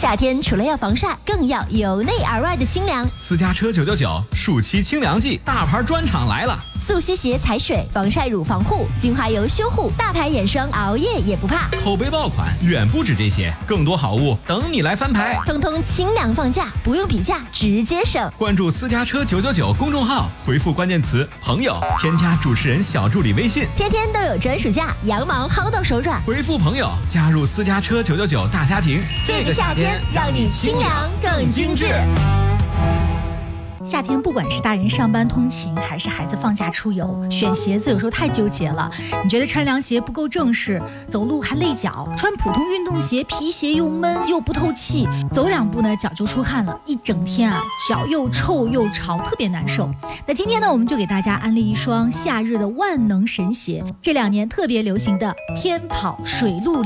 夏天除了要防晒，更要由内而外的清凉。 私家车999暑期清凉季，大牌专场来了！ 速吸鞋踩水，防晒乳防护，精华油修护，大牌眼霜熬夜也不怕。 口碑爆款远不止这些，更多好物等你来翻牌。 通通清凉放价，不用比价，直接省。 关注私家车999公众号，回复关键词朋友，添加主持人小助理微信， 天天都有专属价，羊毛薅到手软。 回复朋友加入私家车999大家庭， 这个夏天让你清凉更精致。 夏天不管是大人上班通勤，还是孩子放假出游，选鞋子有时候太纠结了。你觉得穿凉鞋不够正式，走路还累脚；穿普通运动鞋，皮鞋又闷又不透气，走2步呢脚就出汗了，一整天啊脚又臭又潮，特别难受。那今天呢，我们就给大家安利一双夏日的万能神鞋，这2年特别流行的天跑水陆